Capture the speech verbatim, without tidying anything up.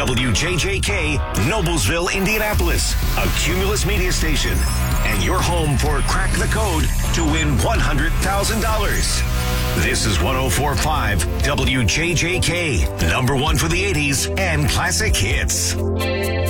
W J J K, Noblesville, Indianapolis, a Cumulus media station, and your home for Crack the Code to win one hundred thousand dollars. This is one oh four point five W J J K, number one for the eighties and classic hits.